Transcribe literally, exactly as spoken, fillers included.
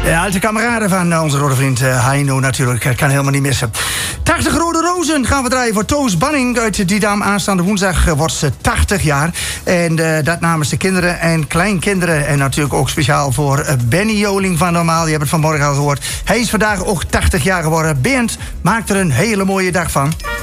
De alte kameraden van onze rode vriend uh, Heino natuurlijk. Kan helemaal niet missen. tachtig rode rozen gaan we draaien voor Toos Banning uit Didam. Aanstaande woensdag uh, wordt ze tachtig jaar. En uh, dat namens de kinderen en kleinkinderen. En natuurlijk ook speciaal voor uh, Benny Joling van Normaal. Je hebt het vanmorgen al gehoord. Hij is vandaag ook tachtig jaar geworden. Bernd maakt er een hele mooie dag van.